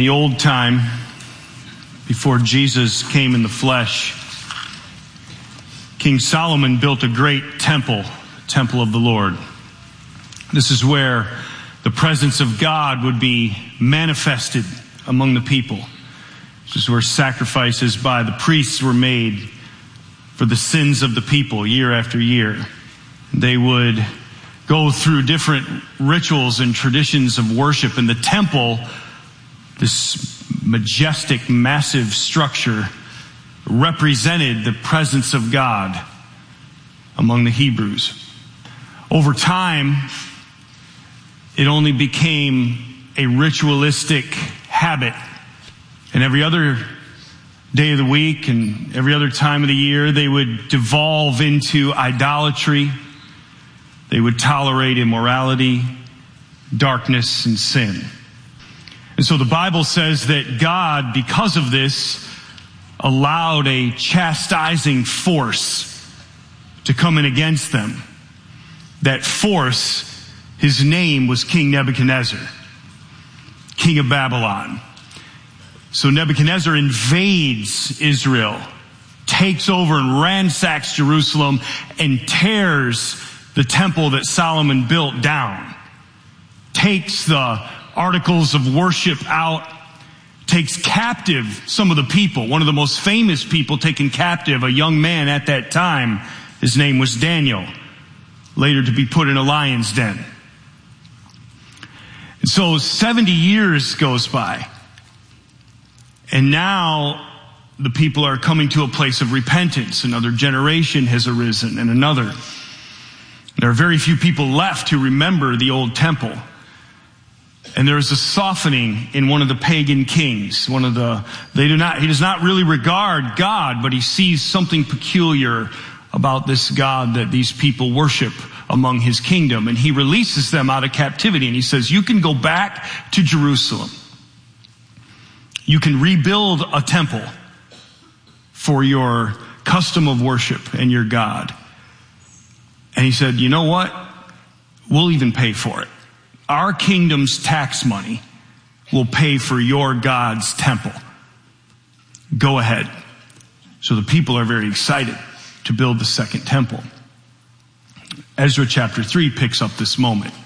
the old time, before Jesus came in the flesh, King Solomon built a great temple of the Lord. This is where the presence of God would be manifested among the people. This is where sacrifices by the priests were made for the sins of the people year after year. They would go through different rituals and traditions of worship, and the temple, this majestic, massive structure, represented the presence of God among the Hebrews. Over time, it only became a ritualistic habit. And every other day of the week and every other time of the year, they would devolve into idolatry. They would tolerate immorality, darkness, and sin. And so the Bible says that God, because of this, allowed a chastising force to come in against them. That force, his name was King Nebuchadnezzar, king of Babylon. So Nebuchadnezzar invades Israel, takes over and ransacks Jerusalem, and tears the temple that Solomon built down. Takes the articles of worship out, takes captive some of the people. One of the most famous people taken captive, a young man at that time, his name was Daniel, later to be put in a lion's den. And so 70 years goes by. And now the people are coming to a place of repentance. Another generation has arisen, and another. There are very few people left who remember the old temple. And there is a softening in one of the pagan kings. He does not really regard God, but he sees something peculiar about this God that these people worship among his kingdom. And he releases them out of captivity. And he says, you can go back to Jerusalem. You can rebuild a temple for your custom of worship and your God. And he said, you know what? We'll even pay for it. Our kingdom's tax money will pay for your God's temple. Go ahead. So the people are very excited to build the second temple. Ezra chapter 3 picks up this moment.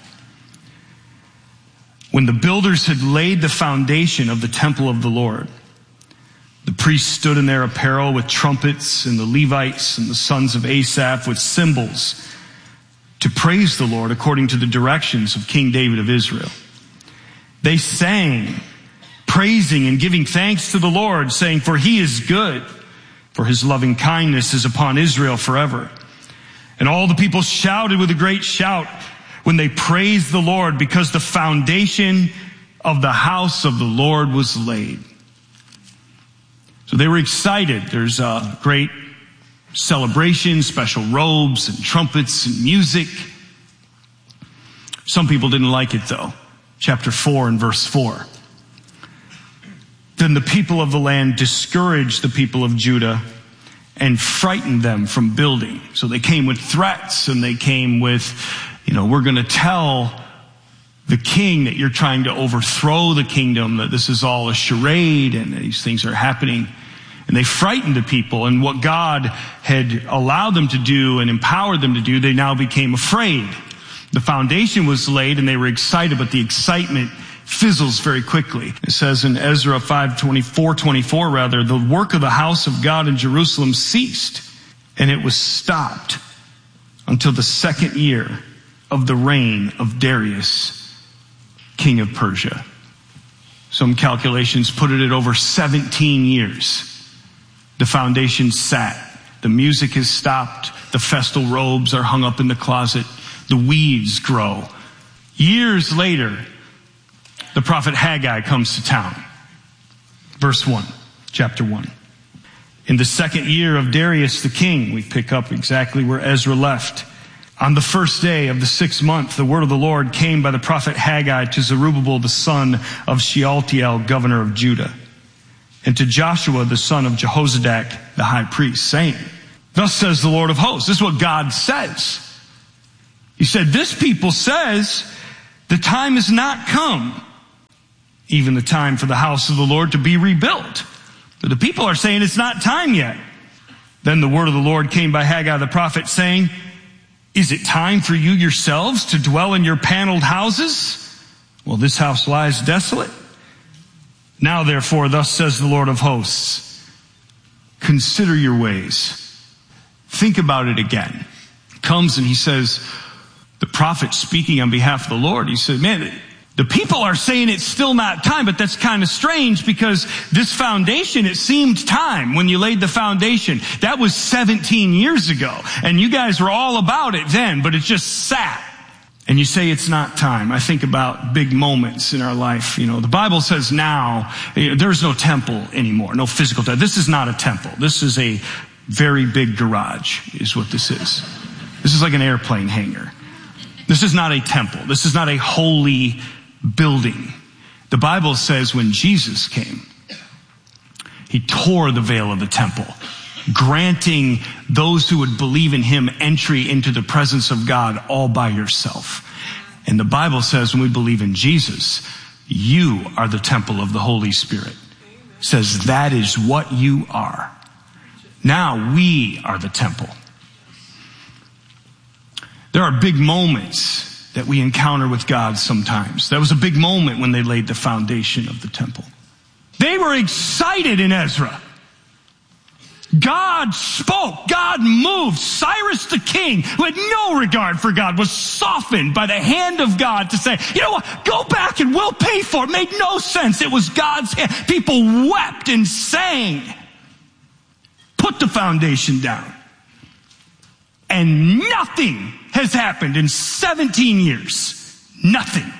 When the builders had laid the foundation of the temple of the Lord, the priests stood in their apparel with trumpets, and the Levites and the sons of Asaph with cymbals, to praise the Lord according to the directions of King David of Israel. They sang, praising and giving thanks to the Lord, saying, for he is good, for his loving kindness is upon Israel forever. And all the people shouted with a great shout when they praised the Lord, because the foundation of the house of the Lord was laid. So they were excited. There's a great celebration, special robes and trumpets and music. Some people didn't like it though. Chapter 4 and verse 4. Then the people of the land discouraged the people of Judah and frightened them from building. So they came with threats, and they came with, we're going to tell the king that you're trying to overthrow the kingdom, that this is all a charade and these things are happening. And they frightened the people, and what God had allowed them to do and empowered them to do, they now became afraid. The foundation was laid and they were excited, but the excitement fizzles very quickly. It says in Ezra 5:24, the work of the house of God in Jerusalem ceased, and it was stopped until the second year of the reign of Darius, king of Persia. Some calculations put it at over 17 years. The foundation sat. The music has stopped. The festal robes are hung up in the closet. The weeds grow. Years later, the prophet Haggai comes to town. Verse 1, chapter 1. In the second year of Darius the king, we pick up exactly where Ezra left. On the first day of the 6th month, the word of the Lord came by the prophet Haggai to Zerubbabel, the son of Shealtiel, governor of Judah, and to Joshua, the son of Jehozadak, the high priest, saying, thus says the Lord of hosts. This is what God says. He said, this people says, the time has not come, even the time for the house of the Lord to be rebuilt. But the people are saying it's not time yet. Then the word of the Lord came by Haggai the prophet, saying, is it time for you yourselves to dwell in your paneled houses? Well, this house lies desolate. Now, therefore, thus says the Lord of hosts, consider your ways. Think about it again. Comes and he says, the prophet speaking on behalf of the Lord, he said, man, the people are saying it's still not time, but that's kind of strange because this foundation, it seemed time when you laid the foundation. That was 17 years ago. And you guys were all about it then, but it just sat. And you say it's not time. I think about big moments in our life. You know, the Bible says now, there's no temple anymore, no physical temple. This is not a temple. This is a very big garage is what this is. This is like an airplane hangar. This is not a temple. This is not a holy building. The Bible says when Jesus came, he tore the veil of the temple, granting those who would believe in him entry into the presence of God all by yourself. And the Bible says when we believe in Jesus, you are the temple of the Holy Spirit. It says that is what you are. Now we are the temple. There are big moments that we encounter with God sometimes. That was a big moment when they laid the foundation of the temple. They were excited in Ezra. God spoke. God moved. Cyrus the king, who had no regard for God, was softened by the hand of God to say, you know what, go back and we'll pay for it. It made no sense. It was God's hand. People wept and sang. Put the foundation down. And nothing has happened in 17 years. Nothing.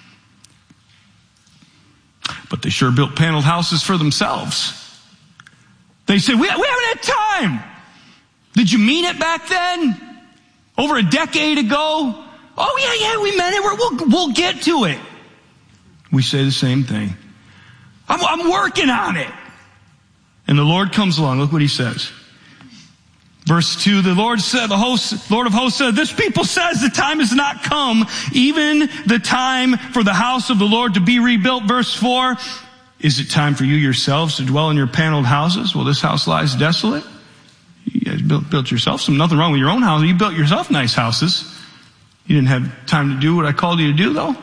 But they sure built paneled houses for themselves. They said, we haven't had time. Did you mean it back then? Over a decade ago? Oh yeah, we meant it. We'll get to it. We say the same thing. I'm working on it. And the Lord comes along. Look what he says. Verse 2, the Lord said, Lord of hosts said, this people says the time has not come, even the time for the house of the Lord to be rebuilt. Verse 4, is it time for you yourselves to dwell in your paneled houses? Well, this house lies desolate. You guys built yourself some, nothing wrong with your own house. You built yourself nice houses. You didn't have time to do what I called you to do, though.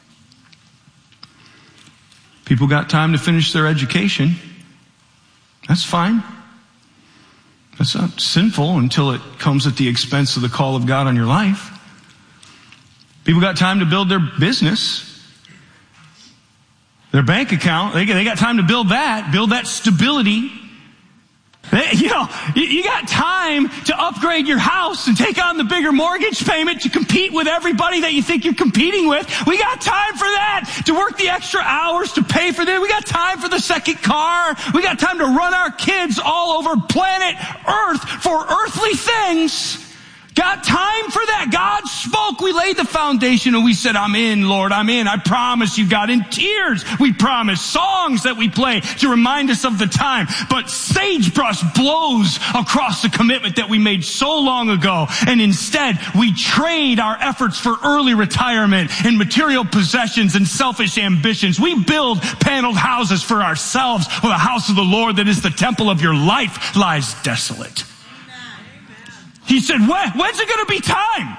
People got time to finish their education. That's fine. That's not sinful until it comes at the expense of the call of God on your life. People got time to build their business, their bank account. They got time to build that stability. You got time to upgrade your house and take on the bigger mortgage payment to compete with everybody that you think you're competing with. We got time for that, to work the extra hours to pay for that. We got time for the second car. We got time to run our kids all over planet Earth for earthly things. Got time for that. God spoke. We laid the foundation and we said, I'm in, Lord, I'm in. I promise you, God. In tears, we promise. Songs that we play to remind us of the time. But sagebrush blows across the commitment that we made so long ago. And instead, we trade our efforts for early retirement and material possessions and selfish ambitions. We build paneled houses for ourselves, while the house of the Lord that is the temple of your life lies desolate. He said, when's it going to be time?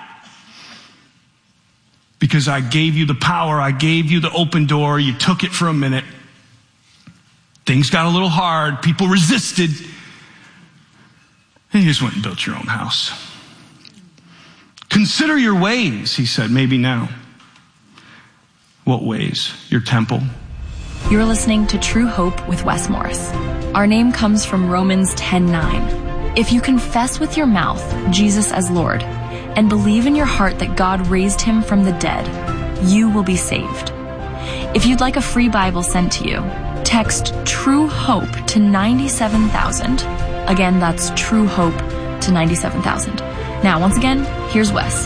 Because I gave you the power. I gave you the open door. You took it for a minute. Things got a little hard. People resisted. And you just went and built your own house. Consider your ways, he said, maybe now. What ways? Your temple. You're listening to True Hope with Wes Morris. Our name comes from Romans 10:9. If you confess with your mouth Jesus as Lord and believe in your heart that God raised him from the dead, you will be saved. If you'd like a free Bible sent to you, text True Hope to 97,000. Again, that's True Hope to 97,000. Now, once again, here's Wes.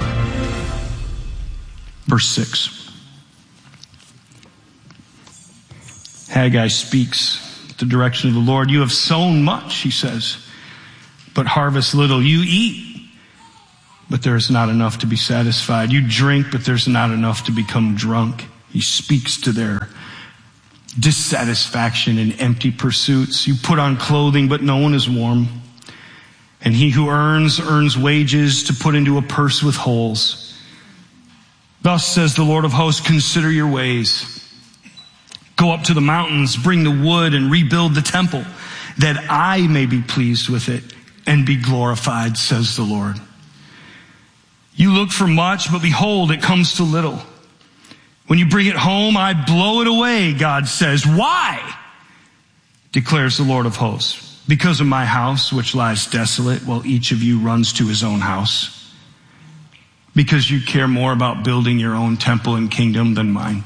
Verse 6. Haggai speaks the direction of the Lord. You have sown much, he says, but harvest little. You eat, but there is not enough to be satisfied. You drink, but there's not enough to become drunk. He speaks to their dissatisfaction and empty pursuits. You put on clothing, but no one is warm. And he who earns wages to put into a purse with holes. Thus says the Lord of hosts, consider your ways. Go up to the mountains, bring the wood, and rebuild the temple, that I may be pleased with it and be glorified, says the Lord. You look for much, but behold, it comes to little. When you bring it home, I blow it away, God says. Why? Declares the Lord of hosts. Because of my house, which lies desolate, while each of you runs to his own house. Because you care more about building your own temple and kingdom than mine.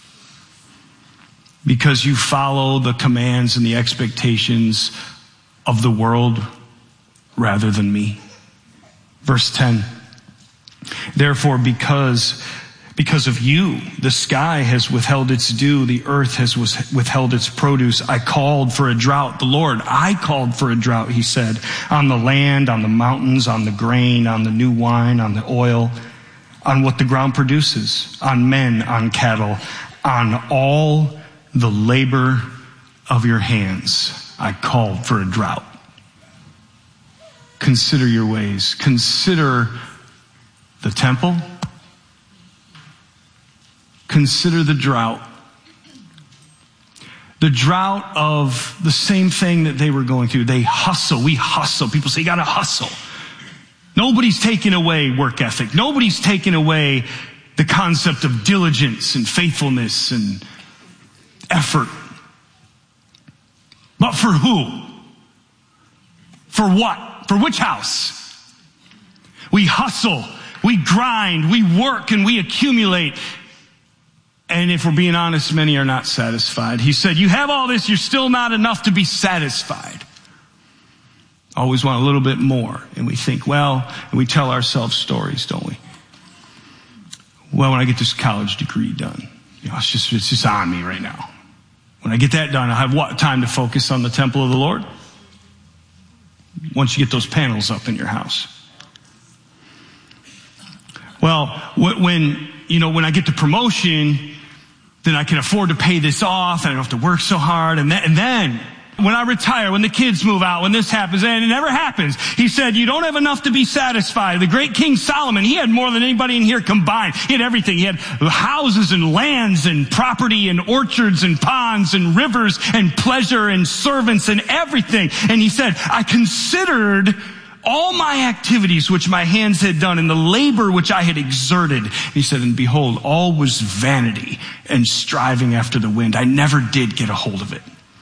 Because you follow the commands and the expectations of the world rather than me. Verse 10. Therefore, because of you, the sky has withheld its dew, the earth has withheld its produce. I called for a drought. The Lord, I called for a drought, he said, on the land, on the mountains, on the grain, on the new wine, on the oil, on what the ground produces, on men, on cattle, on all the labor of your hands. I called for a drought. Consider your ways. Consider the temple. Consider the drought. The drought of the same thing that they were going through. They hustle. We hustle. People say, you got to hustle. Nobody's taking away work ethic. Nobody's taking away the concept of diligence and faithfulness and effort. But for who? For what? For which house? We hustle. We grind. We work and we accumulate. And if we're being honest, many are not satisfied. He said, you have all this, you're still not enough to be satisfied. Always want a little bit more. And we think, well, and we tell ourselves stories, don't we? Well, when I get this college degree done, it's just on me right now. When I get that done, I'll have what? Time to focus on the temple of the Lord? Once you get those panels up in your house. Well, when I get the promotion, then I can afford to pay this off and I don't have to work so hard. And then when I retire, when the kids move out, when this happens, and it never happens, he said, you don't have enough to be satisfied. The great King Solomon, he had more than anybody in here combined. He had everything. He had houses and lands and property and orchards and ponds and rivers and pleasure and servants and everything. And he said, I considered all my activities which my hands had done and the labor which I had exerted. And he said, and behold, all was vanity and striving after the wind. I never did get a hold of it.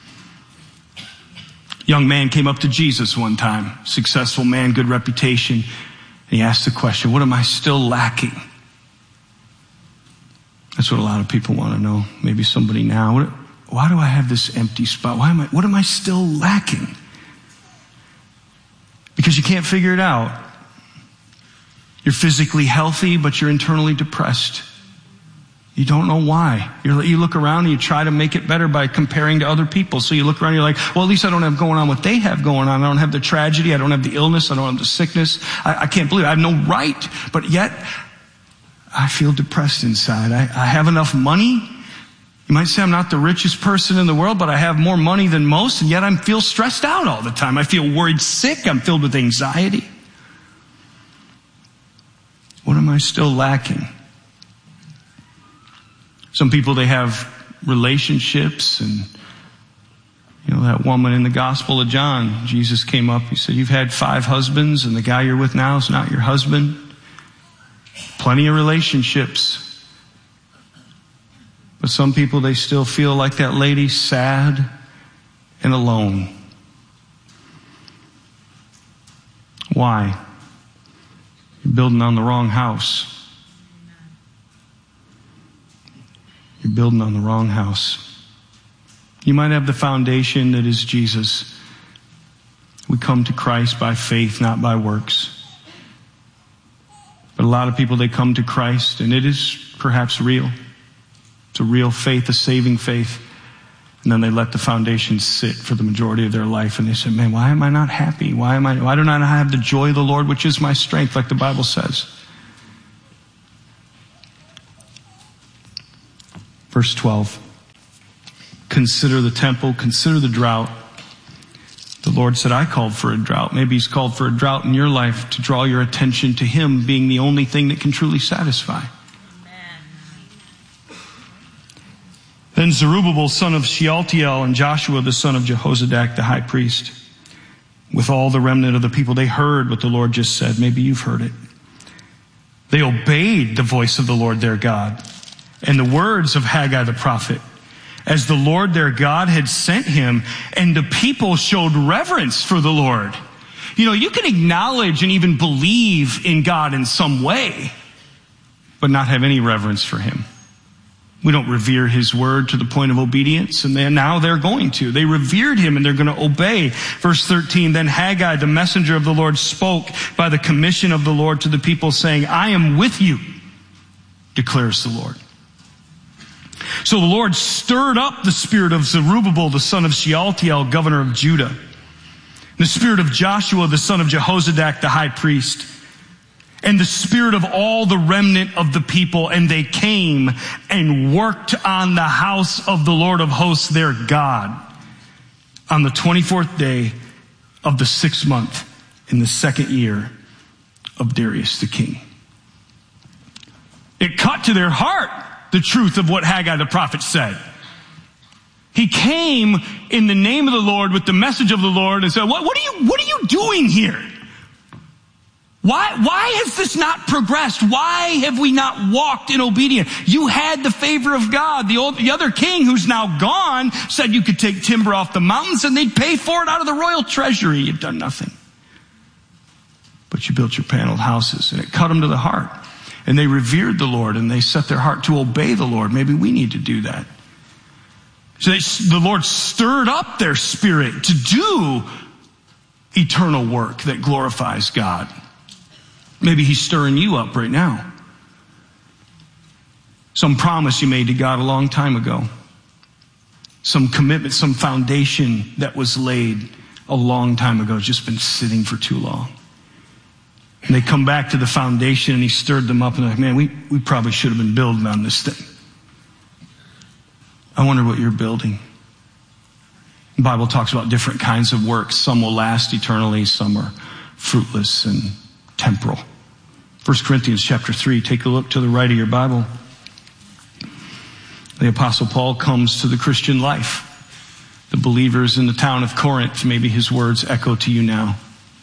Young man came up to Jesus one time, successful man, good reputation. And he asked the question, what am I still lacking? That's what a lot of people want to know. Maybe somebody now. Why do I have this empty spot? What am I still lacking? Because you can't figure it out. You're physically healthy, but you're internally depressed. You don't know why. You look around and you try to make it better by comparing to other people. So you look around and you're like, well, at least I don't have going on what they have going on. I don't have the tragedy. I don't have the illness. I don't have the sickness. I can't believe it. I have no right. But yet, I feel depressed inside. I have enough money. You might say I'm not the richest person in the world, but I have more money than most, and yet I feel stressed out all the time. I feel worried, sick. I'm filled with anxiety. What am I still lacking? Some people, they have relationships, and that woman in the Gospel of John, Jesus came up, he said, you've had 5 husbands, and the guy you're with now is not your husband. Plenty of relationships. But some people, they still feel like that lady, sad and alone. Why? You're building on the wrong house. You're building on the wrong house. You might have the foundation that is Jesus. We come to Christ by faith, not by works. But a lot of people, they come to Christ, and it is perhaps real. It's a real faith, a saving faith. And then they let the foundation sit for the majority of their life, and they say, man, why am I not happy? Why do I not have the joy of the Lord, which is my strength, like the Bible says? Verse 12. Consider the temple, consider the drought. The Lord said, I called for a drought. Maybe he's called for a drought in your life to draw your attention to him being the only thing that can truly satisfy. Then Zerubbabel, son of Shealtiel, and Joshua, the son of Jehozadak, the high priest, with all the remnant of the people, they heard what the Lord just said. Maybe you've heard it. They obeyed the voice of the Lord their God and the words of Haggai the prophet, as the Lord their God had sent him, and the people showed reverence for the Lord. You know, you can acknowledge and even believe in God in some way, but not have any reverence for him. We don't revere his word to the point of obedience, and now they're going to. They revered him and they're going to obey. Verse 13, then Haggai, the messenger of the Lord, spoke by the commission of the Lord to the people, saying, I am with you, declares the Lord. So the Lord stirred up the spirit of Zerubbabel, the son of Shealtiel, governor of Judah, the spirit of Joshua, the son of Jehozadak, the high priest, and the spirit of all the remnant of the people, and they came and worked on the house of the Lord of hosts, their God, on the 24th day of the 6th month in the 2nd year of Darius the king. It cut to their heart the truth of what Haggai the prophet said. He came in the name of the Lord with the message of the Lord and said, what are you doing here? Why has this not progressed? Why have we not walked in obedience? You had the favor of God. The other king, who's now gone, said you could take timber off the mountains and they'd pay for it out of the royal treasury. You've done nothing. But you built your paneled houses, and it cut them to the heart. And they revered the Lord, and they set their heart to obey the Lord. Maybe we need to do that. So the Lord stirred up their spirit to do eternal work that glorifies God. Maybe he's stirring you up right now. Some promise you made to God a long time ago. Some commitment, some foundation that was laid a long time ago, just been sitting for too long. And they come back to the foundation, and he stirred them up, and they're like, man, we probably should have been building on this thing. I wonder what you're building. The Bible talks about different kinds of works. Some will last eternally, some are fruitless and temporal. 1 Corinthians chapter 3, take a look to the right of your Bible. The Apostle Paul comes to the Christian life. The believers in the town of Corinth, maybe his words echo to you now.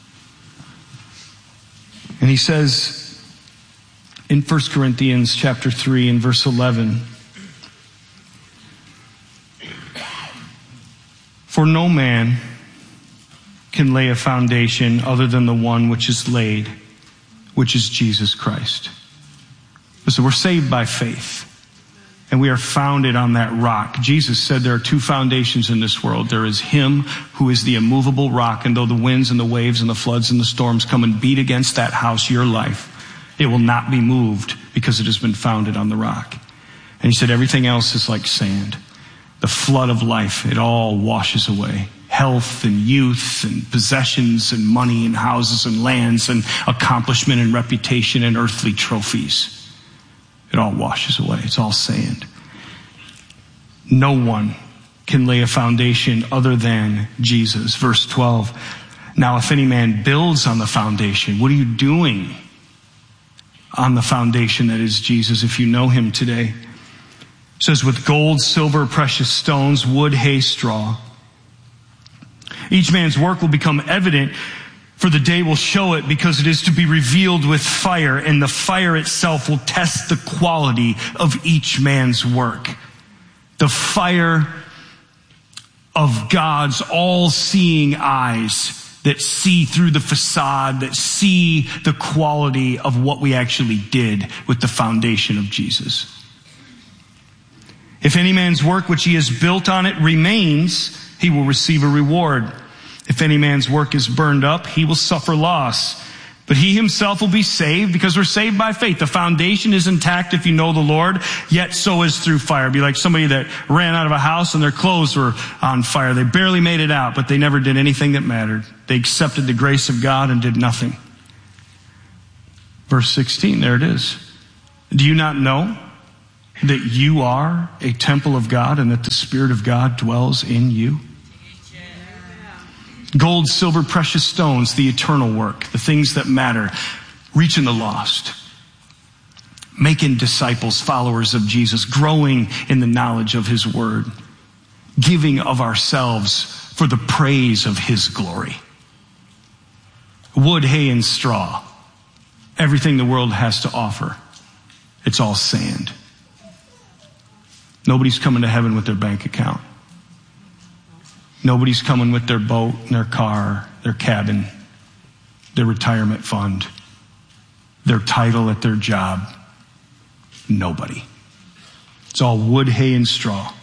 And he says in 1 Corinthians chapter 3 and verse 11, for no man can lay a foundation other than the one which is laid, which is Jesus Christ. So we're saved by faith, and we are founded on that rock. Jesus said there are two foundations in this world. There is him who is the immovable rock, and though the winds and the waves and the floods and the storms come and beat against that house, your life, it will not be moved because it has been founded on the rock. And he said everything else is like sand. The flood of life, it all washes away. Health and youth and possessions and money and houses and lands and accomplishment and reputation and earthly trophies. It all washes away. It's all sand. No one can lay a foundation other than Jesus. Verse 12. Now, if any man builds on the foundation, what are you doing on the foundation that is Jesus if you know him today? It says, with gold, silver, precious stones, wood, hay, straw. Each man's work will become evident, for the day will show it, because it is to be revealed with fire, and the fire itself will test the quality of each man's work. The fire of God's all-seeing eyes that see through the facade, that see the quality of what we actually did with the foundation of Jesus. If any man's work which he has built on it remains, he will receive a reward. If any man's work is burned up, he will suffer loss. But he himself will be saved, because we're saved by faith. The foundation is intact if you know the Lord, yet so is through fire. It'd be like somebody that ran out of a house and their clothes were on fire. They barely made it out, but they never did anything that mattered. They accepted the grace of God and did nothing. Verse 16, there it is. Do you not know that you are a temple of God and that the Spirit of God dwells in you? Gold, silver, precious stones, the eternal work, the things that matter, reaching the lost, making disciples, followers of Jesus, growing in the knowledge of his word, giving of ourselves for the praise of his glory. Wood, hay, and straw, everything the world has to offer, it's all sand. Nobody's coming to heaven with their bank account. Nobody's coming with their boat, their car, their cabin, their retirement fund, their title at their job. Nobody. It's all wood, hay, and straw.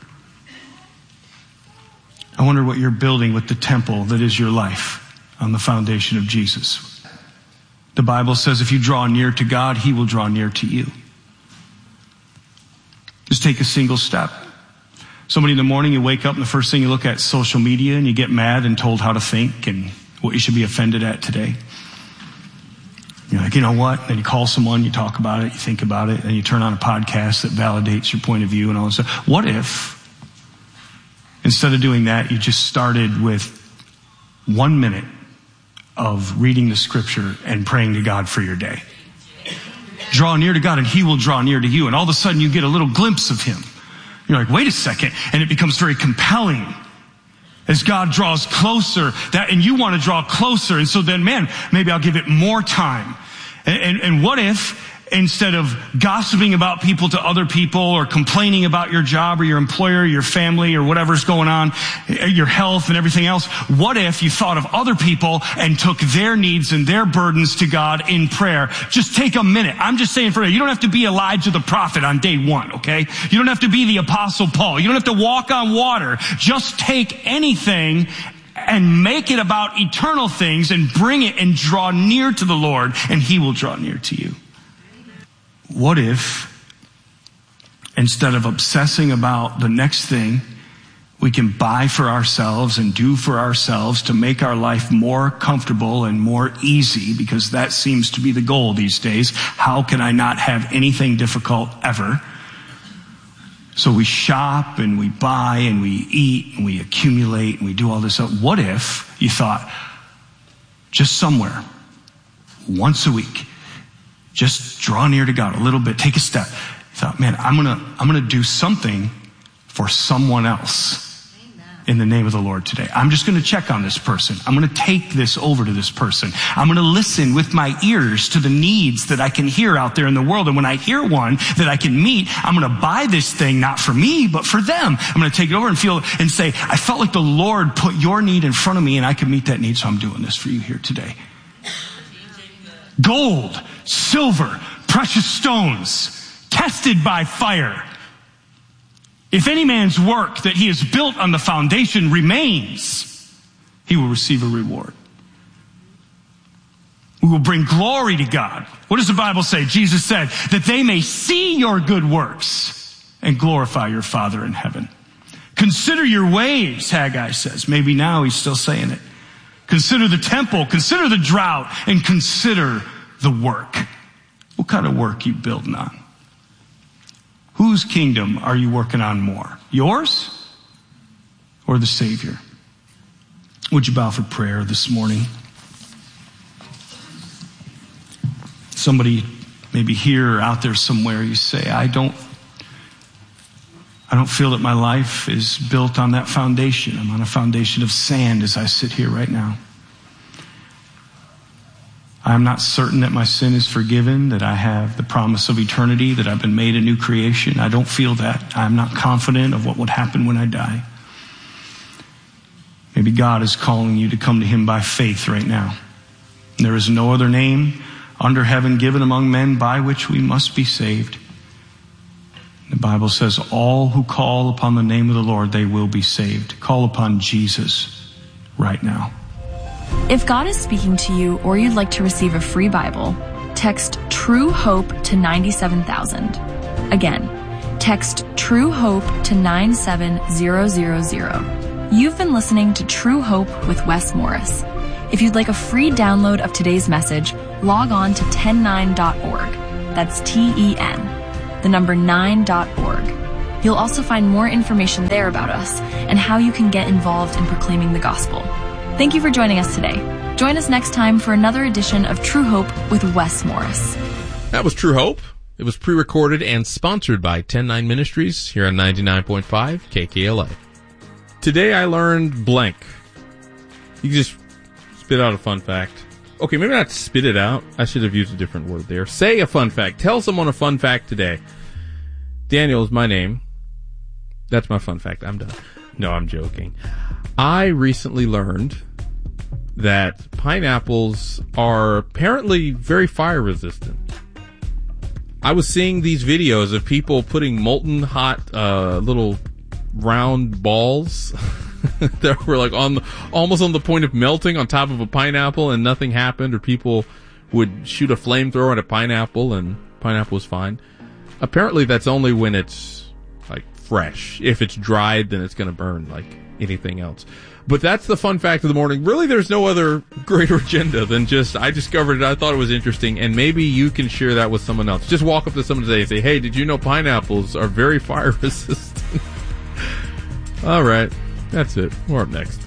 I wonder what you're building with the temple that is your life on the foundation of Jesus. The Bible says if you draw near to God, he will draw near to you. Just take a single step. Somebody in the morning, you wake up and the first thing you look at is social media and you get mad and told how to think and what you should be offended at today. You're like, you know what? Then you call someone, you talk about it, you think about it, and you turn on a podcast that validates your point of view and all this stuff. What if, instead of doing that, you just started with 1 minute of reading the scripture and praying to God for your day? Draw near to God and he will draw near to you. And all of a sudden you get a little glimpse of him. You're like, wait a second. And it becomes very compelling as God draws closer, and you want to draw closer. And so then, man, maybe I'll give it more time. And what if, instead of gossiping about people to other people or complaining about your job or your employer, your family or whatever's going on, your health and everything else, what if you thought of other people and took their needs and their burdens to God in prayer? Just take a minute. I'm just saying for you, you don't have to be Elijah the prophet on day one, okay? You don't have to be the Apostle Paul. You don't have to walk on water. Just take anything and make it about eternal things and bring it and draw near to the Lord, and he will draw near to you. What if, instead of obsessing about the next thing we can buy for ourselves and do for ourselves to make our life more comfortable and more easy, because that seems to be the goal these days. How can I not have anything difficult ever? So we shop and we buy and we eat and we accumulate and we do all this stuff. What if you thought, just somewhere, once a week, just draw near to God a little bit, take a step. You thought, man, I'm gonna do something for someone else in the name of the Lord today. I'm just gonna check on this person. I'm gonna take this over to this person. I'm gonna listen with my ears to the needs that I can hear out there in the world. And when I hear one that I can meet, I'm gonna buy this thing, not for me, but for them. I'm gonna take it over and feel and say, I felt like the Lord put your need in front of me and I can meet that need, so I'm doing this for you here today. Gold, silver, precious stones, tested by fire. If any man's work that he has built on the foundation remains, he will receive a reward. We will bring glory to God. What does the Bible say? Jesus said, that they may see your good works and glorify your Father in heaven. Consider your ways, Haggai says. Maybe now he's still saying it. Consider the temple, consider the drought, and consider the work. What kind of work you building on? Whose kingdom are you working on more? Yours or the Savior? Would you bow for prayer this morning? Somebody maybe here or out there somewhere, you say, I don't feel that my life is built on that foundation. I'm on a foundation of sand as I sit here right now. I'm not certain that my sin is forgiven, that I have the promise of eternity, that I've been made a new creation. I don't feel that. I'm not confident of what would happen when I die. Maybe God is calling you to come to him by faith right now. There is no other name under heaven given among men by which we must be saved. The Bible says all who call upon the name of the Lord, they will be saved. Call upon Jesus right now. If God is speaking to you or you'd like to receive a free Bible, text True Hope to 97,000. Again, text True Hope to 97000. You've been listening to True Hope with Wes Morris. If you'd like a free download of today's message, log on to 109.org. That's TEN. 9.org. You'll also find more information there about us and how you can get involved in proclaiming the gospel. Thank you for joining us today. Join us next time for another edition of True Hope with Wes Morris. That was True Hope. It was pre-recorded and sponsored by 10-9 Ministries here on 99.5 KKLA. Today I learned blank. You can just spit out a fun fact. Okay, maybe not spit it out. I should have used a different word there. Say a fun fact. Tell someone a fun fact today. Daniel is my name. That's my fun fact. I'm done. No, I'm joking. I recently learned that pineapples are apparently very fire resistant. I was seeing these videos of people putting molten hot little round balls that were like almost on the point of melting on top of a pineapple, and nothing happened, or people would shoot a flamethrower at a pineapple and pineapple was fine. Apparently that's only when it's like fresh. If it's dried, then it's going to burn like anything else. But that's the fun fact of the morning. Really, there's no other greater agenda than just, I discovered it, I thought it was interesting, and maybe you can share that with someone else. Just walk up to someone today and say, hey, did you know pineapples are very fire resistant? All right, that's it. We're up next.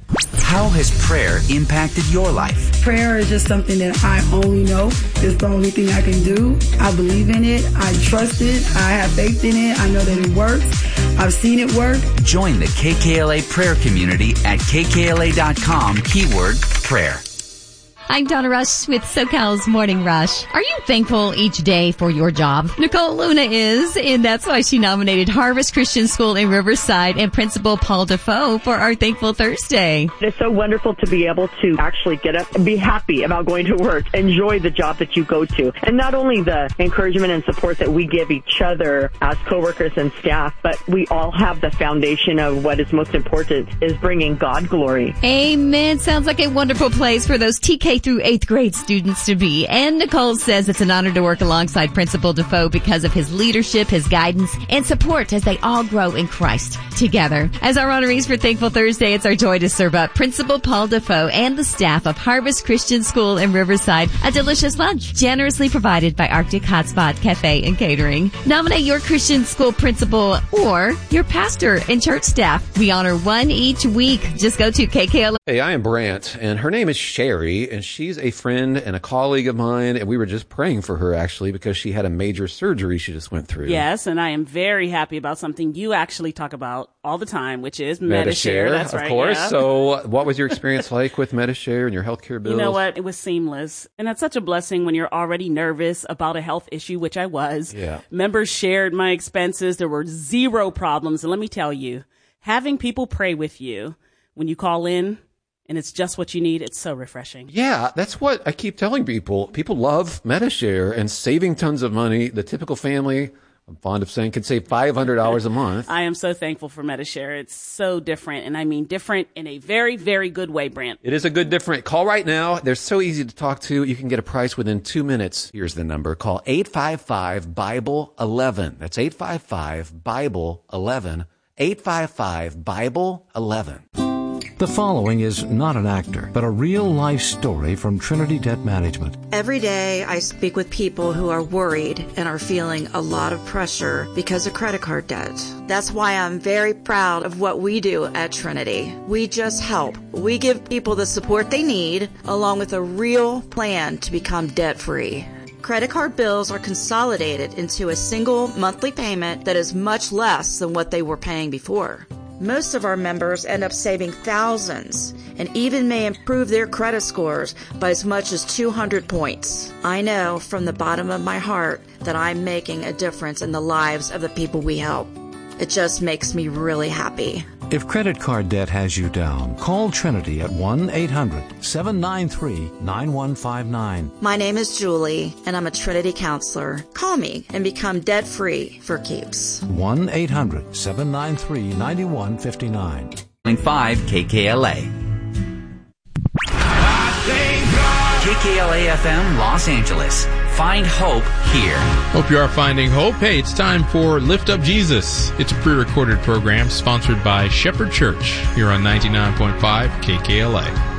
How has prayer impacted your life? Prayer is just something that I only know. It's the only thing I can do. I believe in it. I trust it. I have faith in it. I know that it works. I've seen it work. Join the KKLA prayer community at kkla.com, keyword prayer. I'm Donna Rush with SoCal's Morning Rush. Are you thankful each day for your job? Nicole Luna is, and that's why she nominated Harvest Christian School in Riverside and Principal Paul Defoe for our Thankful Thursday. It's so wonderful to be able to actually get up and be happy about going to work, enjoy the job that you go to. And not only the encouragement and support that we give each other as coworkers and staff, but we all have the foundation of what is most important is bringing God glory. Amen. Sounds like a wonderful place for those TK through 8th grade students to be. And Nicole says it's an honor to work alongside Principal Defoe because of his leadership, his guidance, and support as they all grow in Christ together. As our honorees for Thankful Thursday, it's our joy to serve up Principal Paul Defoe and the staff of Harvest Christian School in Riverside a delicious lunch, generously provided by Arctic Hotspot Cafe and Catering. Nominate your Christian school principal or your pastor and church staff. We honor one each week. Just go to KKLA. Hey, I am Brant, and her name is Sherry, and she's a friend and a colleague of mine, and we were just praying for her, actually, because she had a major surgery she just went through. Yes, and I am very happy about something you actually talk about all the time, which is Medi-Share. That's right. Of course. Yeah. So what was your experience like with Medi-Share and your healthcare bills? You know what? It was seamless. And that's such a blessing when you're already nervous about a health issue, which I was. Yeah. Members shared my expenses. There were zero problems. And let me tell you, having people pray with you when you call in, and it's just what you need, it's so refreshing. Yeah, that's what I keep telling people. People love Medi-Share and saving tons of money. The typical family, I'm fond of saying, can save $500 a month. I am so thankful for Medi-Share. It's so different, and I mean different in a very, very good way, Brant. It is a good different. Call right now. They're so easy to talk to. You can get a price within 2 minutes. Here's the number. Call 855-BIBLE-11. That's 855-BIBLE-11. 855-BIBLE-11. The following is not an actor, but a real-life story from Trinity Debt Management. Every day I speak with people who are worried and are feeling a lot of pressure because of credit card debt. That's why I'm very proud of what we do at Trinity. We just help. We give people the support they need, along with a real plan to become debt-free. Credit card bills are consolidated into a single monthly payment that is much less than what they were paying before. Most of our members end up saving thousands and even may improve their credit scores by as much as 200 points. I know from the bottom of my heart that I'm making a difference in the lives of the people we help. It just makes me really happy. If credit card debt has you down, call Trinity at 1-800-793-9159. My name is Julie, and I'm a Trinity counselor. Call me and become debt-free for keeps. 1-800-793-9159. 5 KKLA. KKLA FM Los Angeles. Find hope here. Hope you are finding hope. Hey, it's time for Lift Up Jesus. It's a pre-recorded program sponsored by Shepherd Church here on 99.5 KKLA.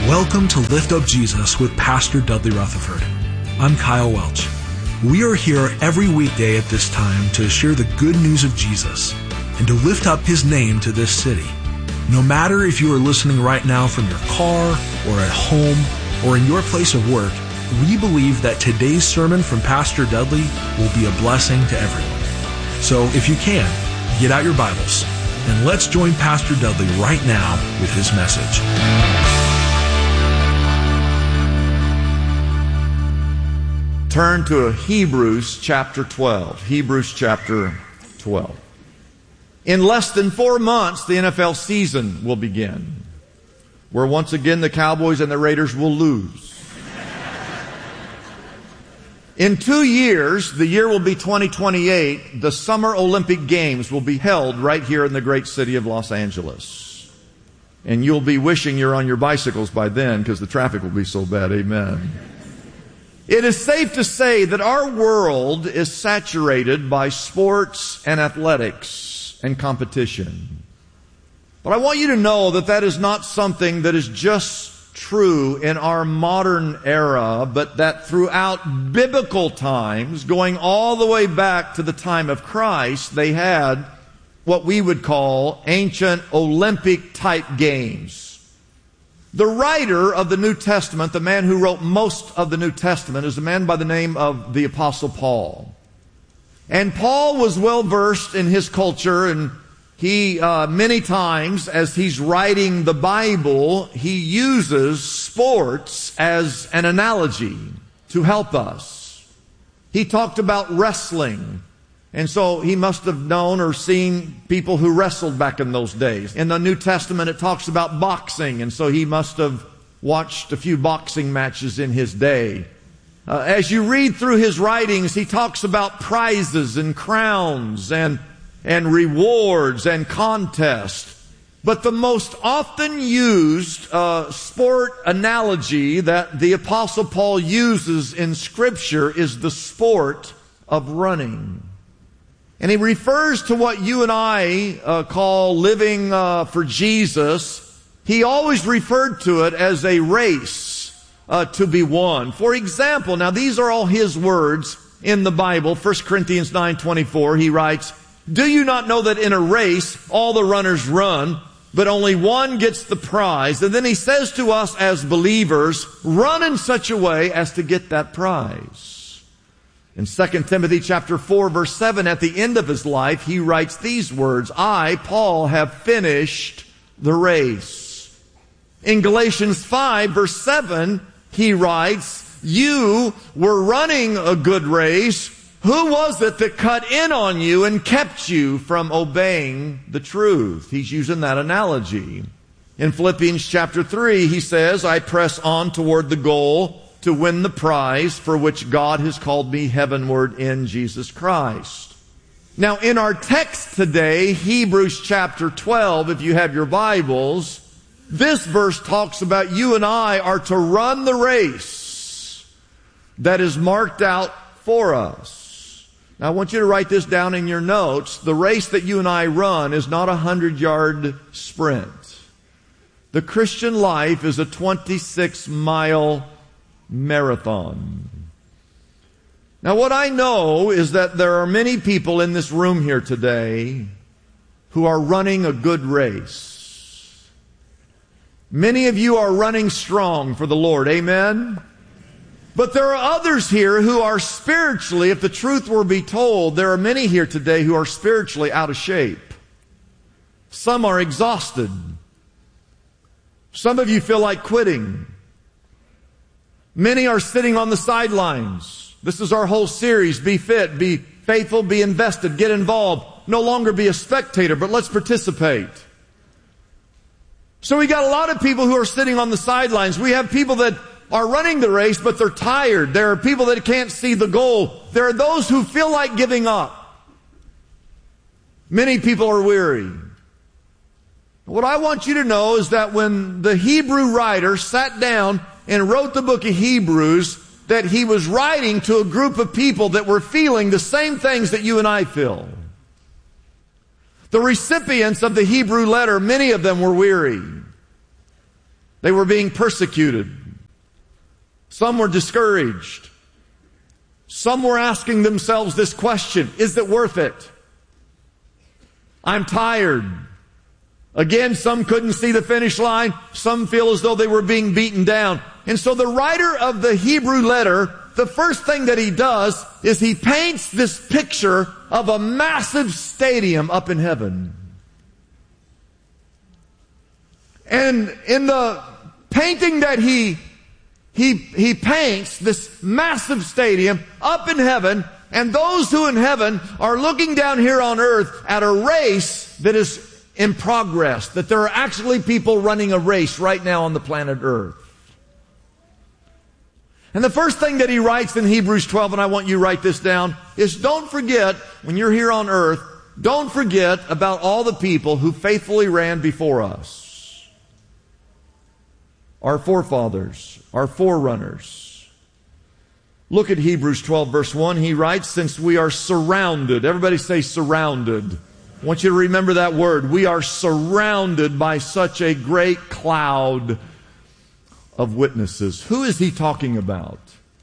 Welcome to Lift Up Jesus with Pastor Dudley Rutherford. I'm Kyle Welch. We are here every weekday at this time to share the good news of Jesus and to lift up His name to this city. No matter if you are listening right now from your car or at home or in your place of work, we believe that today's sermon from Pastor Dudley will be a blessing to everyone. So if you can, get out your Bibles and let's join Pastor Dudley right now with his message. Turn to Hebrews chapter 12. Hebrews chapter 12. In less than 4 months, the NFL season will begin, where once again the Cowboys and the Raiders will lose. In 2 years, the year will be 2028, the Summer Olympic Games will be held right here in the great city of Los Angeles. And you'll be wishing you're on your bicycles by then because the traffic will be so bad. Amen. It is safe to say that our world is saturated by sports and athletics and competition. But I want you to know that that is not something that is just true in our modern era, but that throughout biblical times, going all the way back to the time of Christ, they had what we would call ancient Olympic type games. The writer of the New Testament, the man who wrote most of the New Testament, is a man by the name of the Apostle Paul. And Paul was well versed in his culture, and he, many times as he's writing the Bible, he uses sports as an analogy to help us. He talked about wrestling. And so he must have known or seen people who wrestled back in those days. In the New Testament, it talks about boxing, and so he must have watched a few boxing matches in his day. As you read through his writings, he talks about prizes and crowns and rewards and contests. But the most often used sport analogy that the Apostle Paul uses in Scripture is the sport of running. And he refers to what you and I call living for Jesus. He always referred to it as a race to be won. For example, now these are all his words in the Bible. 1 Corinthians 9:24, he writes, "Do you not know that in a race all the runners run, but only one gets the prize?" And then he says to us as believers, run in such a way as to get that prize. In 2 Timothy chapter 4, verse 7, at the end of his life, he writes these words, "I, Paul, have finished the race." In Galatians 5, verse 7, he writes, "You were running a good race. Who was it that cut in on you and kept you from obeying the truth?" He's using that analogy. In Philippians chapter 3, he says, "I press on toward the goal to win the prize for which God has called me heavenward in Jesus Christ." Now, in our text today, Hebrews chapter 12, if you have your Bibles, this verse talks about you and I are to run the race that is marked out for us. Now, I want you to write this down in your notes. The race that you and I run is not a 100-yard sprint. The Christian life is a 26-mile marathon. Now, what I know is that there are many people in this room here today who are running a good race. Many of you are running strong for the Lord. Amen? But there are others here who are spiritually, if the truth were to be told, there are many here today who are spiritually out of shape. Some are exhausted. Some of you feel like quitting. Many are sitting on the sidelines. This is our whole series. Be fit, be faithful, be invested, get involved. No longer be a spectator, but let's participate. So we got a lot of people who are sitting on the sidelines. We have people that are running the race, but they're tired. There are people that can't see the goal. There are those who feel like giving up. Many people are weary. What I want you to know is that when the Hebrew writer sat down and wrote the book of Hebrews, that he was writing to a group of people that were feeling the same things that you and I feel. The recipients of the Hebrew letter, many of them were weary. They were being persecuted. Some were discouraged. Some were asking themselves this question, is it worth it? I'm tired. Again, some couldn't see the finish line. Some feel as though they were being beaten down. And so the writer of the Hebrew letter, the first thing that he does is he paints this picture of a massive stadium up in heaven. And in the painting that he paints this massive stadium up in heaven, and those who in heaven are looking down here on earth at a race that is in progress, that there are actually people running a race right now on the planet Earth. And the first thing that he writes in Hebrews 12, and I want you to write this down, is don't forget, when you're here on earth, don't forget about all the people who faithfully ran before us. Our forefathers, our forerunners. Look at Hebrews 12 verse 1. He writes, since we are surrounded. Everybody say surrounded. I want you to remember that word. We are surrounded by such a great cloud of witnesses. Who is he talking about?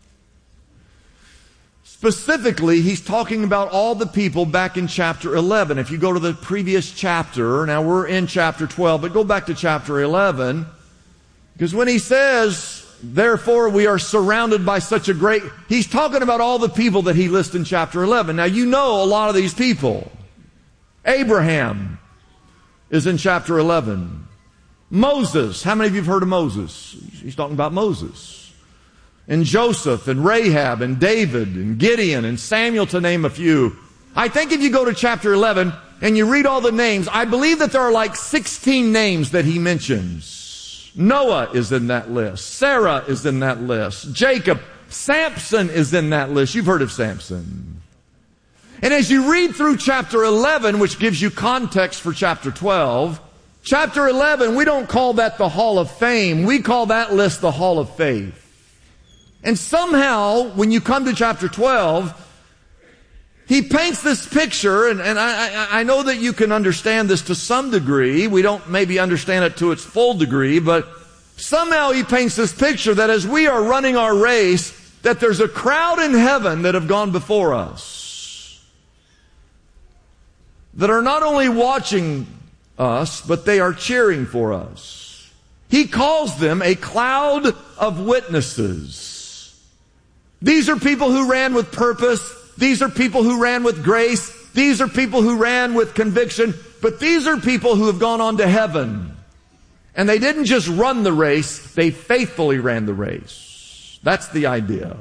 Specifically, he's talking about all the people back in chapter 11. If you go to the previous chapter, now we're in chapter 12, but go back to chapter 11. Because when he says, therefore we are surrounded by such a great, he's talking about all the people that he lists in chapter 11. Now you know a lot of these people. Abraham is in chapter 11. Moses, how many of you have heard of Moses? He's talking about Moses. And Joseph and Rahab and David and Gideon and Samuel, to name a few. I think if you go to chapter 11 and you read all the names, I believe that there are like 16 names that he mentions. Noah is in that list. Sarah is in that list. Jacob. Samson is in that list. You've heard of Samson. And as you read through chapter 11, which gives you context for chapter 12, chapter 11, we don't call that the Hall of Fame. We call that list the Hall of Faith. And somehow, when you come to chapter 12, he paints this picture, and I know that you can understand this to some degree. We don't maybe understand it to its full degree, but somehow he paints this picture that as we are running our race, that there's a crowd in heaven that have gone before us, that are not only watching us, but they are cheering for us. He calls them a cloud of witnesses. These are people who ran with purpose. These are people who ran with grace. These are people who ran with conviction. But these are people who have gone on to heaven. And they didn't just run the race, they faithfully ran the race. That's the idea.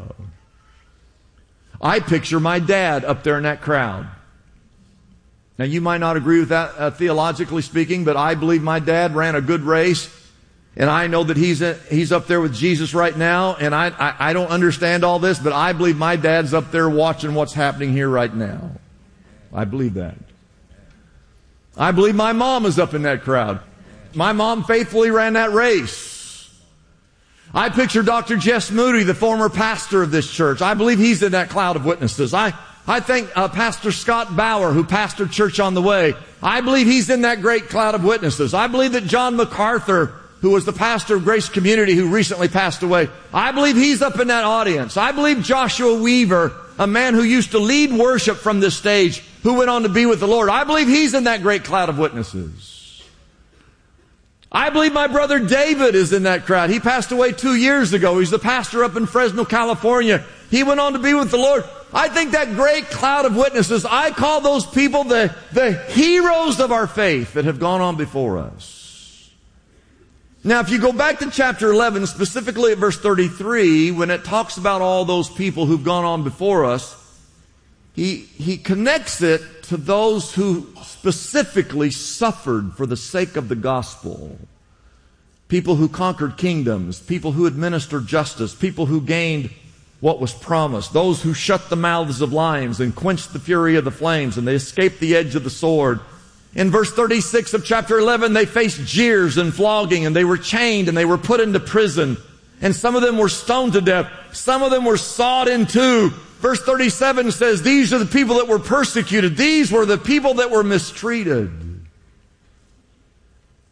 I picture my dad up there in that crowd. Now you might not agree with that theologically speaking, but I believe my dad ran a good race. And I know that he's up there with Jesus right now, and I don't understand all this, but I believe my dad's up there watching what's happening here right now. I believe that. I believe my mom is up in that crowd. My mom faithfully ran that race. I picture Dr. Jess Moody, the former pastor of this church. I believe he's in that cloud of witnesses. I think Pastor Scott Bauer, who pastored Church on the Way, I believe he's in that great cloud of witnesses. I believe that John MacArthur, who was the pastor of Grace Community who recently passed away, I believe he's up in that audience. I believe Joshua Weaver, a man who used to lead worship from this stage, who went on to be with the Lord, I believe he's in that great cloud of witnesses. I believe my brother David is in that crowd. He passed away 2 years ago. He's the pastor up in Fresno, California. He went on to be with the Lord. I think that great cloud of witnesses, I call those people the heroes of our faith that have gone on before us. Now, if you go back to chapter 11, specifically at verse 33, when it talks about all those people who've gone on before us, he connects it to those who specifically suffered for the sake of the gospel. People who conquered kingdoms, people who administered justice, people who gained what was promised, those who shut the mouths of lions and quenched the fury of the flames, and they escaped the edge of the sword. In verse 36 of chapter 11, they faced jeers and flogging, and they were chained, and they were put into prison. And some of them were stoned to death. Some of them were sawed in two. Verse 37 says, these are the people that were persecuted. These were the people that were mistreated.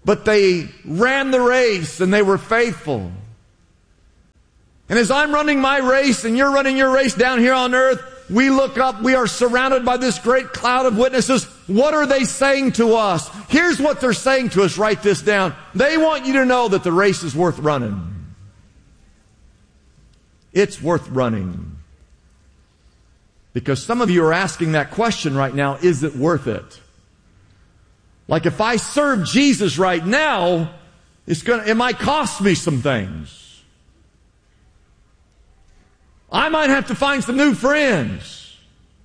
But they ran the race and they were faithful. And as I'm running my race and you're running your race down here on earth, we look up, we are surrounded by this great cloud of witnesses. What are they saying to us? Here's what they're saying to us. Write this down. They want you to know that the race is worth running. It's worth running. Because some of you are asking that question right now, is it worth it? Like if I serve Jesus right now, it might cost me some things. I might have to find some new friends.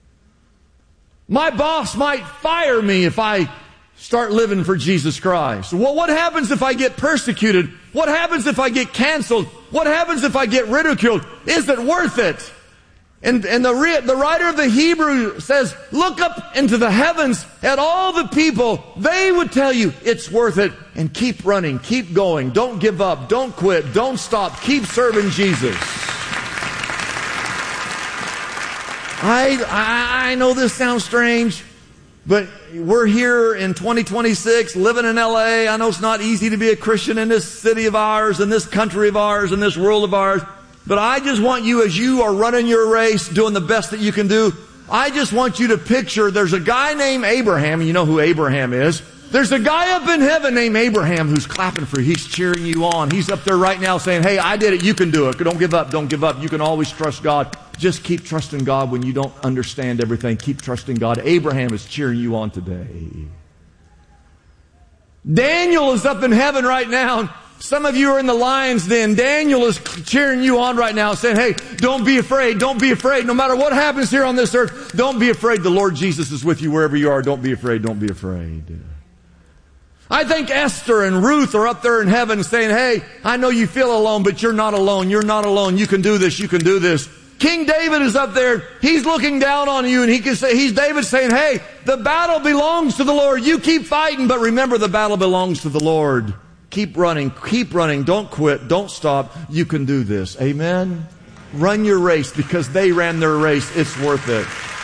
My boss might fire me if I start living for Jesus Christ. Well, what happens if I get persecuted? What happens if I get canceled? What happens if I get ridiculed? Is it worth it? And the writer of the Hebrew says, look up into the heavens at all the people. They would tell you it's worth it. And keep running, keep going. Don't give up, don't quit, don't stop. Keep serving Jesus. I know this sounds strange, but we're here in 2026, living in LA. I know it's not easy to be a Christian in this city of ours, in this country of ours, in this world of ours. But I just want you, as you are running your race, doing the best that you can do, I just want you to picture there's a guy named Abraham. You know who Abraham is. There's a guy up in heaven named Abraham who's clapping for you. He's cheering you on. He's up there right now saying, hey, I did it. You can do it. Don't give up. Don't give up. You can always trust God. Just keep trusting God when you don't understand everything. Keep trusting God. Abraham is cheering you on today. Daniel is up in heaven right now. Some of you are in the lion's den. Daniel is cheering you on right now, saying, hey, don't be afraid. Don't be afraid. No matter what happens here on this earth, don't be afraid. The Lord Jesus is with you wherever you are. Don't be afraid. Don't be afraid. I think Esther and Ruth are up there in heaven saying, hey, I know you feel alone, but you're not alone. You're not alone. You can do this. You can do this. King David is up there. He's looking down on you, and he can say, he's David saying, hey, the battle belongs to the Lord. You keep fighting, but remember the battle belongs to the Lord. Keep running. Keep running. Don't quit. Don't stop. You can do this. Amen? Run your race because they ran their race. It's worth it.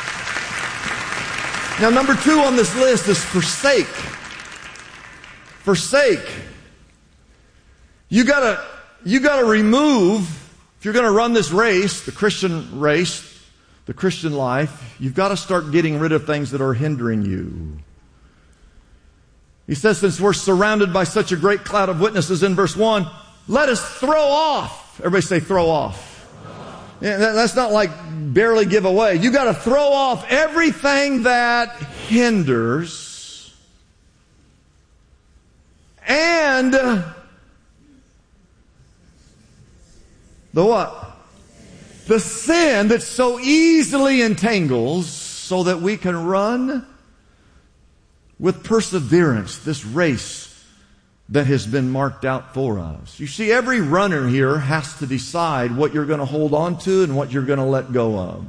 Now, number 2 on this list is forsake. Forsake. You gotta remove, if you're gonna run this race, the Christian life, you've got to start getting rid of things that are hindering you. He says, since we're surrounded by such a great cloud of witnesses in verse 1, let us throw off. Everybody say throw off. Yeah, that's not like barely give away. You got to throw off everything that hinders. And the what? The sin that so easily entangles, so that we can run with perseverance this race that has been marked out for us. You see, every runner here has to decide what you're going to hold on to and what you're going to let go of.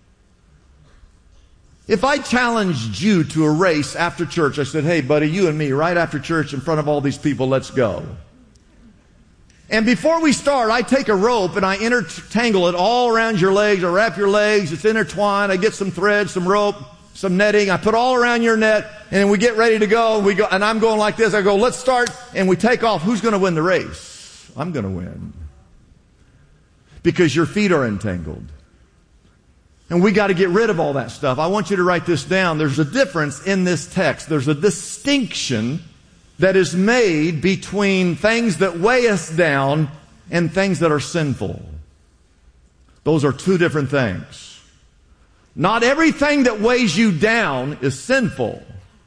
If I challenged you to a race after church, I said, hey, buddy, you and me, right after church in front of all these people, let's go. And before we start, I take a rope and I intertangle it all around your legs. I wrap your legs. It's intertwined. I get some thread, some rope, some netting. I put all around your net, and we get ready to go. We go, and I'm going like this. I go, let's start, and we take off. Who's going to win the race? I'm going to win. Because your feet are entangled. And we got to get rid of all that stuff. I want you to write this down. There's a difference in this text. There's a distinction that is made between things that weigh us down and things that are sinful. Those are two different things. Not everything that weighs you down is sinful,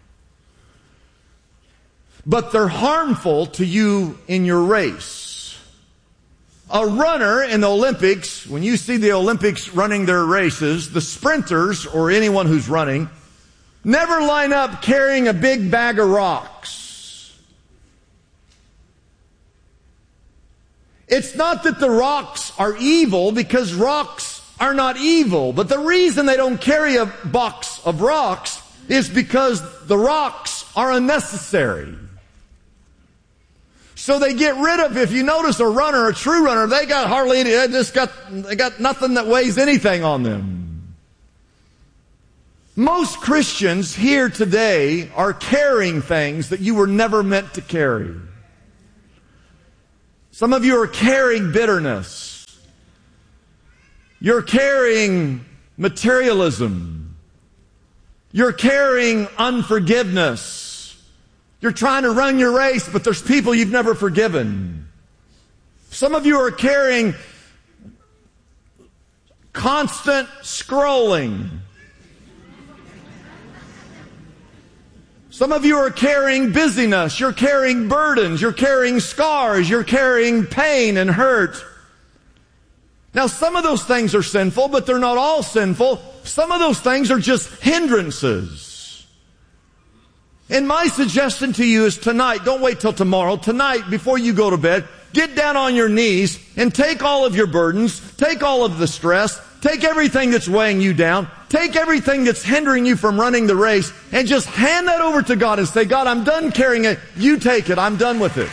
but they're harmful to you in your race. A runner in the Olympics, when you see the Olympics running their races, the sprinters, or anyone who's running, never line up carrying a big bag of rocks. It's not that the rocks are evil, because rocks are not evil. But the reason they don't carry a box of rocks is because the rocks are unnecessary. So they get rid of, if you notice a runner, a true runner, they got nothing that weighs anything on them. Most Christians here today are carrying things that you were never meant to carry. Some of you are carrying bitterness. You're carrying materialism. You're carrying unforgiveness. You're trying to run your race, but there's people you've never forgiven. Some of you are carrying constant scrolling. Some of you are carrying busyness. You're carrying burdens. You're carrying scars. You're carrying pain and hurt. Now, some of those things are sinful, but they're not all sinful. Some of those things are just hindrances. And my suggestion to you is tonight, don't wait till tomorrow, tonight before you go to bed, get down on your knees and take all of your burdens, take all of the stress, take everything that's weighing you down, take everything that's hindering you from running the race, and just hand that over to God and say, God, I'm done carrying it. You take it. I'm done with it.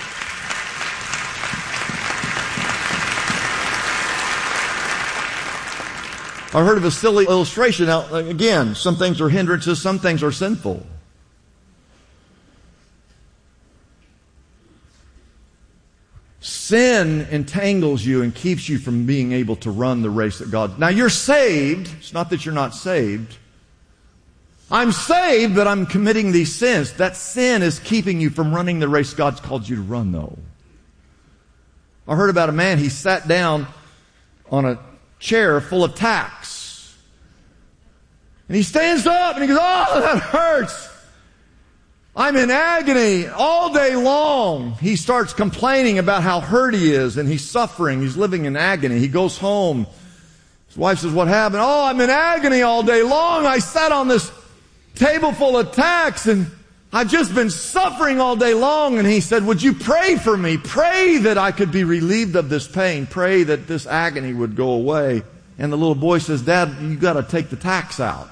I heard of a silly illustration. Now, again, some things are hindrances, some things are sinful. Sin entangles you and keeps you from being able to run the race that God... Now, you're saved. It's not that you're not saved. I'm saved, but I'm committing these sins. That sin is keeping you from running the race God's called you to run, though. I heard about a man, he sat down on a chair full of tacks. And he stands up and he goes, oh, that hurts. I'm in agony all day long. He starts complaining about how hurt he is and he's suffering. He's living in agony. He goes home. His wife says, what happened? Oh, I'm in agony all day long. I sat on this table full of tacks and I've just been suffering all day long. And he said, would you pray for me? Pray that I could be relieved of this pain. Pray that this agony would go away. And the little boy says, Dad, you got to take the tacks out.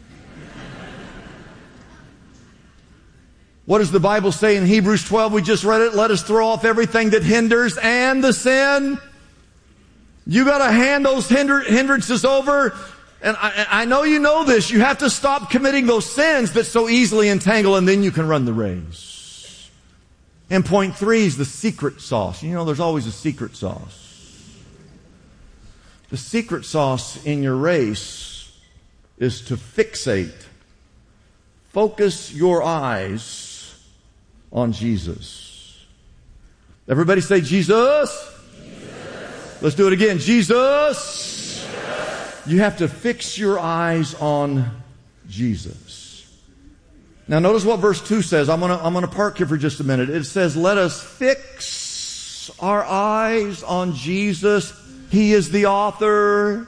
What does the Bible say in Hebrews 12? We just read it. Let us throw off everything that hinders and the sin. You got to hand those hindrances over. And I know you know this. You have to stop committing those sins that so easily entangle, and then you can run the race. And point 3 is the secret sauce. You know, there's always a secret sauce. The secret sauce in your race is to fixate. Focus your eyes on Jesus. Everybody say Jesus. Jesus. Let's do it again. Jesus. Jesus. You have to fix your eyes on Jesus. Now notice what verse 2 says. I'm gonna park here for just a minute. It says, let us fix our eyes on Jesus. He is the author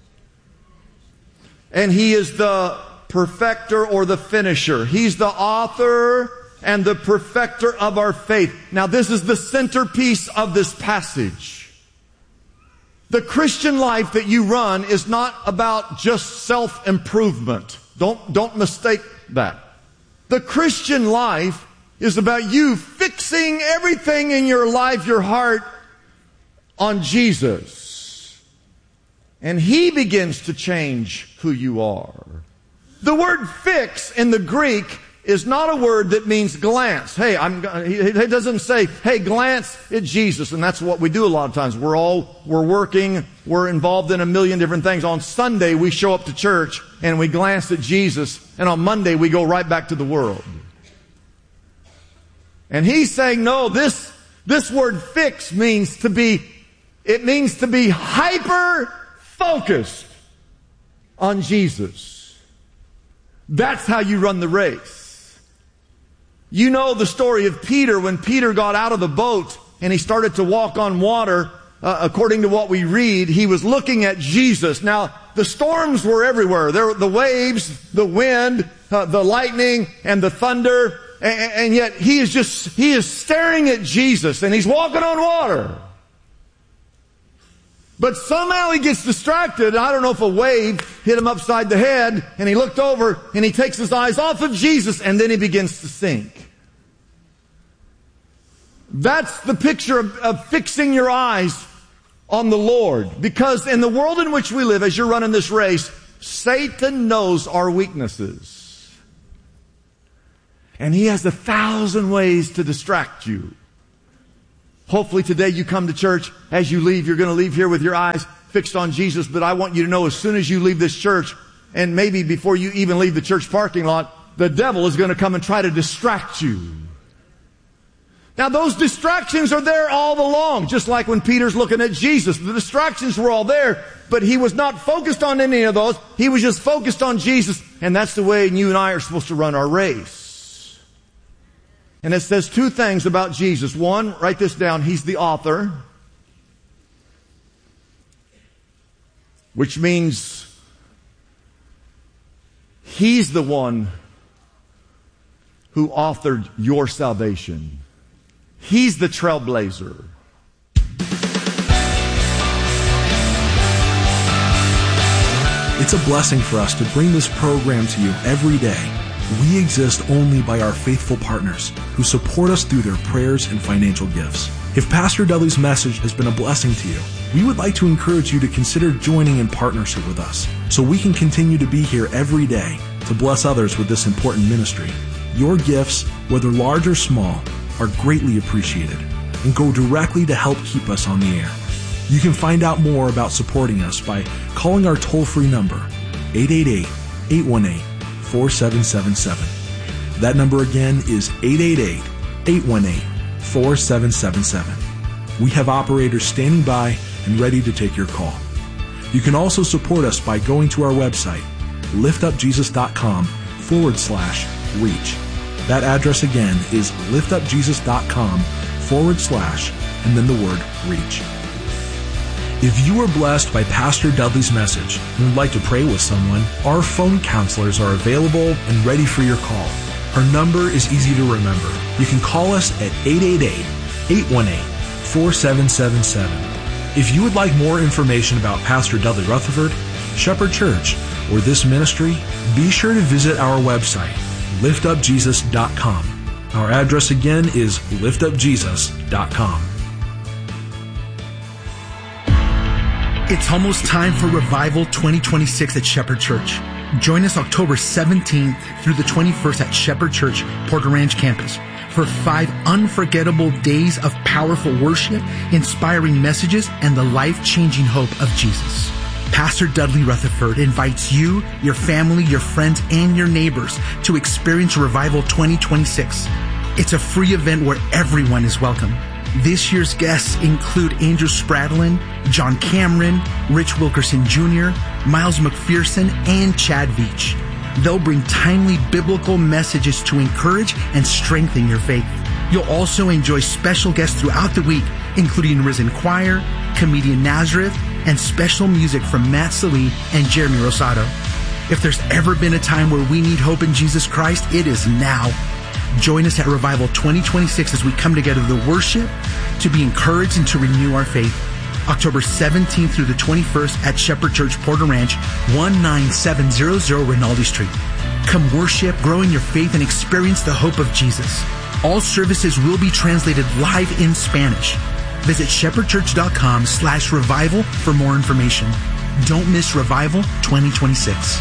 and He is the perfecter or the finisher. He's the author and the perfecter of our faith. Now this is the centerpiece of this passage. The Christian life that you run is not about just self-improvement. Don't mistake that. The Christian life is about you fixing everything in your life, your heart, on Jesus. And He begins to change who you are. The word fix in the Greek is not a word that means glance. Hey, it doesn't say, hey, glance at Jesus. And that's what we do a lot of times. We're working, we're involved in a million different things. On Sunday, we show up to church and we glance at Jesus. And on Monday, we go right back to the world. And He's saying, no, this word fix means to be hyper focused on Jesus. That's how you run the race. You know the story of Peter. When Peter got out of the boat and he started to walk on water, according to what we read, he was looking at Jesus. Now, the storms were everywhere. There were the waves, the wind, the lightning, and the thunder. And yet he is staring at Jesus and he's walking on water. But somehow he gets distracted. I don't know if a wave hit him upside the head and he looked over and he takes his eyes off of Jesus and then he begins to sink. That's the picture of fixing your eyes on the Lord. Because in the world in which we live, as you're running this race, Satan knows our weaknesses. And he has 1,000 ways to distract you. Hopefully today you come to church. As you leave, you're going to leave here with your eyes fixed on Jesus. But I want you to know, as soon as you leave this church, and maybe before you even leave the church parking lot, the devil is going to come and try to distract you. Now those distractions are there all along, just like when Peter's looking at Jesus. The distractions were all there, but he was not focused on any of those. He was just focused on Jesus, and that's the way you and I are supposed to run our race. And it says two things about Jesus. One, write this down, he's the author, which means he's the one who authored your salvation. He's the trailblazer. It's a blessing for us to bring this program to you every day. We exist only by our faithful partners who support us through their prayers and financial gifts. If Pastor Dudley's message has been a blessing to you, we would like to encourage you to consider joining in partnership with us so we can continue to be here every day to bless others with this important ministry. Your gifts, whether large or small, are greatly appreciated and go directly to help keep us on the air. You can find out more about supporting us by calling our toll-free number, 888-818-4777. That number again is 888-818-4777. We have operators standing by and ready to take your call. You can also support us by going to our website, liftupjesus.com/reach. That address again is liftupjesus.com/ and then the word reach. If you were blessed by Pastor Dudley's message and would like to pray with someone, our phone counselors are available and ready for your call. Our number is easy to remember. You can call us at 888-818-4777. If you would like more information about Pastor Dudley Rutherford, Shepherd Church, or this ministry, be sure to visit our website, liftupjesus.com. Our address again is liftupjesus.com. It's almost time for Revival 2026 at Shepherd Church. Join us October 17th through the 21st at Shepherd Church, Porter Ranch campus for 5 unforgettable days of powerful worship, inspiring messages, and the life-changing hope of Jesus. Pastor Dudley Rutherford invites you, your family, your friends, and your neighbors to experience Revival 2026. It's a free event where everyone is welcome. This year's guests include Andrew Spradlin, John Cameron, Rich Wilkerson Jr., Miles McPherson, and Chad Veach. They'll bring timely biblical messages to encourage and strengthen your faith. You'll also enjoy special guests throughout the week, including Risen Choir, Comedian Nazareth, and special music from Matt Sallee and Jeremy Rosado. If there's ever been a time where we need hope in Jesus Christ, it is now. Join us at Revival 2026 as we come together to worship, to be encouraged, and to renew our faith. October 17th through the 21st at Shepherd Church, Porter Ranch, 19700 Rinaldi Street. Come worship, grow in your faith, and experience the hope of Jesus. All services will be translated live in Spanish. Visit shepherdchurch.com/revival for more information. Don't miss Revival 2026.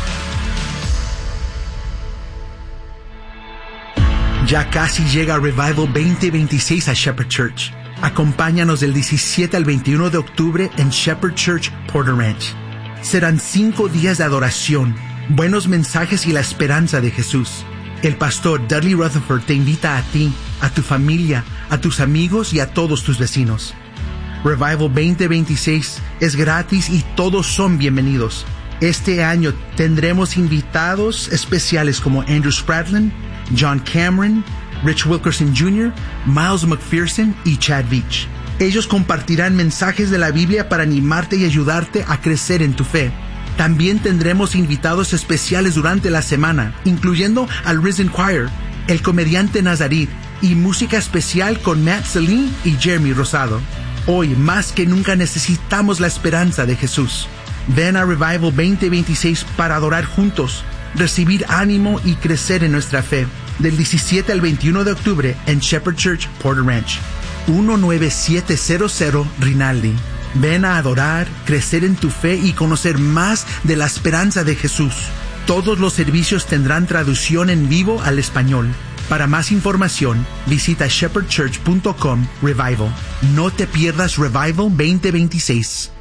Ya casi llega Revival 2026 a Shepherd Church. Acompáñanos del 17 al 21 de octubre en Shepherd Church, Porter Ranch. Serán 5 días de adoración, buenos mensajes y la esperanza de Jesús. El pastor Dudley Rutherford te invita a ti, a tu familia, a tus amigos y a todos tus vecinos. Revival 2026 es gratis y todos son bienvenidos. Este año tendremos invitados especiales como Andrew Spradlin, John Cameron, Rich Wilkerson Jr., Miles McPherson y Chad Veach. Ellos compartirán mensajes de la Biblia para animarte y ayudarte a crecer en tu fe. También tendremos invitados especiales durante la semana, incluyendo al Risen Choir, el comediante Nazarit y música especial con Matt Sallee y Jeremy Rosado. Hoy, más que nunca, necesitamos la esperanza de Jesús. Ven a Revival 2026 para adorar juntos, recibir ánimo y crecer en nuestra fe. Del 17 al 21 de octubre en Shepherd Church, Porter Ranch, 19700 Rinaldi. Ven a adorar, crecer en tu fe y conocer más de la esperanza de Jesús. Todos los servicios tendrán traducción en vivo al español. Para más información, visita shepherdchurch.com Revival. No te pierdas Revival 2026.